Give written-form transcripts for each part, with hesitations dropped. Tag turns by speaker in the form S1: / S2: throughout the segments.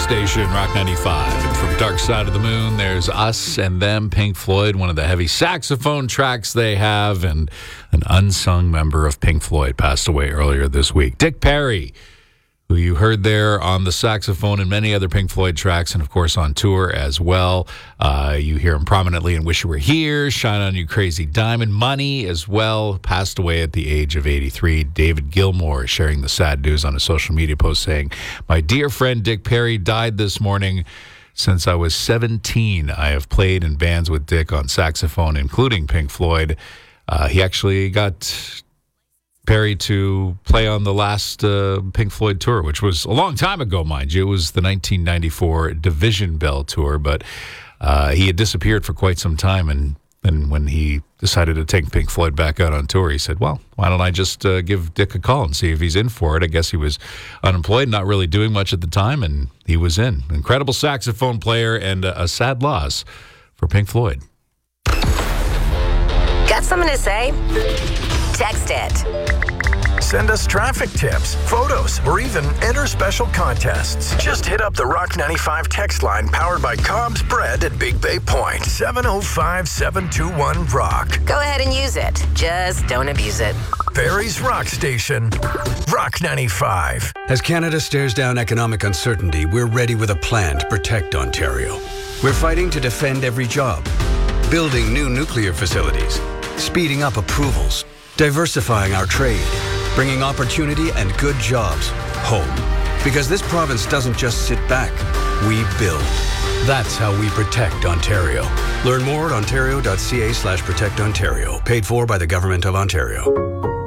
S1: Station, Rock 95. And from Dark Side of the Moon, there's Us and Them, Pink Floyd, one of the heavy saxophone tracks they have, and an unsung member of Pink Floyd passed away earlier this week. Dick Perry, who you heard there on the saxophone and many other Pink Floyd tracks, and of course on tour as well. You hear him prominently in Wish You Were Here, Shine On You Crazy Diamond, Money as well. Passed away at the age of 83. David Gilmour sharing the sad news on a social media post saying, "My dear friend Dick Perry died this morning. Since I was 17, I have played in bands with Dick on saxophone, including Pink Floyd." He actually got Perry to play on the last Pink Floyd tour, which was a long time ago, mind you. It was the 1994 Division Bell tour, but he had disappeared for quite some time, and when he decided to take Pink Floyd back out on tour, he said, well, why don't I just give Dick a call and see if he's in for it. I guess he was unemployed, not really doing much at the time, and he was in. Incredible saxophone player, and a sad loss for Pink Floyd.
S2: Got something to say? Text it.
S3: Send us traffic tips, photos, or even enter special contests. Just hit up the Rock 95 text line powered by Cobb's Bread at Big Bay Point. 705-721-ROCK.
S2: Go ahead and use it. Just don't abuse it.
S3: Barrie's Rock Station. Rock 95.
S4: As Canada stares down economic uncertainty, we're ready with a plan to protect Ontario. We're fighting to defend every job, building new nuclear facilities, speeding up approvals, diversifying our trade, bringing opportunity and good jobs home. Because this province doesn't just sit back, we build. That's how we protect Ontario. Learn more at ontario.ca/protectontario. Paid for by the Government of Ontario.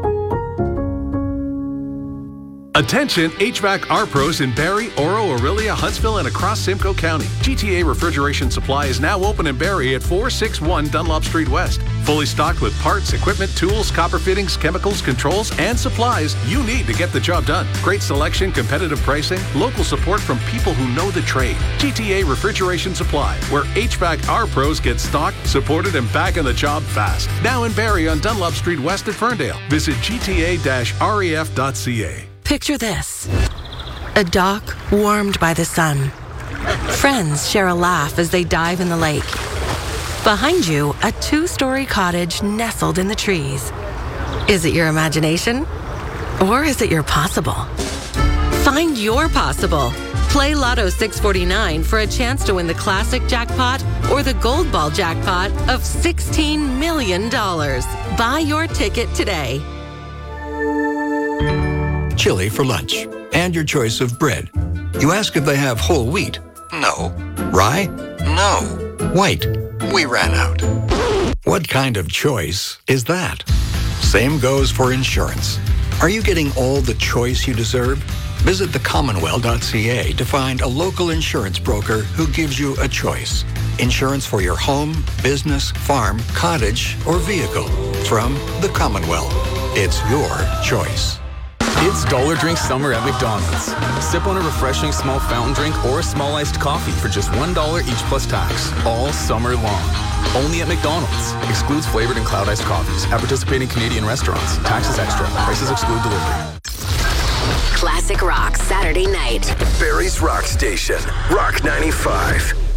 S5: Attention HVAC R-Pros in Barrie, Oro, Orillia, Huntsville, and across Simcoe County. GTA Refrigeration Supply is now open in Barrie at 461 Dunlop Street West. Fully stocked with parts, equipment, tools, copper fittings, chemicals, controls, and supplies you need to get the job done. Great selection, competitive pricing, local support from people who know the trade. GTA Refrigeration Supply, where HVAC R-Pros get stocked, supported, and back on the job fast. Now in Barrie on Dunlop Street West at Ferndale. Visit gta-ref.ca.
S6: Picture this. A dock warmed by the sun. Friends share a laugh as they dive in the lake. Behind you, a 2-story cottage nestled in the trees. Is it your imagination? Or is it your possible? Find your possible. Play Lotto 649 for a chance to win the classic jackpot or the gold ball jackpot of $16 million. Buy your ticket today.
S7: Chili for lunch, and your choice of bread. You ask if they have whole wheat. No. Rye? No. White? We ran out. What kind of choice is that? Same goes for insurance. Are you getting all the choice you deserve? Visit thecommonwealth.ca to find a local insurance broker who gives you a choice. Insurance for your home, business, farm, cottage, or vehicle. From the Commonwealth. It's your choice.
S8: It's Dollar Drink Summer at McDonald's. Sip on a refreshing small fountain drink or a small iced coffee for just $1 each plus tax, all summer long. Only at McDonald's. Excludes flavored and cloud iced coffees at participating Canadian restaurants. Taxes extra. Prices exclude delivery.
S2: Classic Rock Saturday night.
S3: Barrie's Rock Station. Rock 95.